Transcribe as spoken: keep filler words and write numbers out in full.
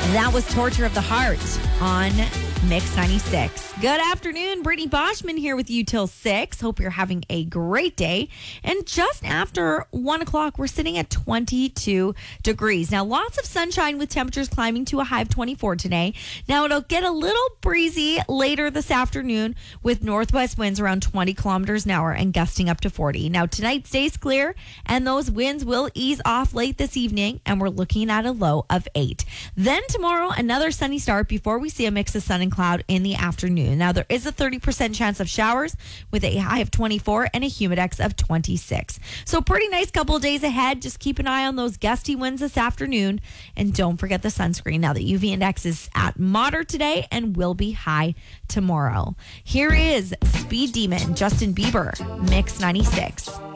That was Torture of the Heart on Mix ninety-six. Good afternoon. Brittany Boschman here with you till six. Hope you're having a great day. And just after one o'clock, we're sitting at twenty-two degrees. Now, lots of sunshine with temperatures climbing to a high of twenty-four today. Now, it'll get a little breezy later this afternoon with northwest winds around twenty kilometers an hour and gusting up to forty. Now, tonight stays clear and those winds will ease off late this evening, and we're looking at a low of eight. Then tomorrow, another sunny start before we see a mix of sun and cloud in the afternoon. Now, there is a thirty percent chance of showers with a high of twenty-four and a humidex of twenty-six. So pretty nice couple of days ahead. Just keep an eye on those gusty winds this afternoon. And don't forget the sunscreen. Now, the U V index is at moderate today and will be high tomorrow. Here is Speed Demon, Justin Bieber, Mix ninety-six.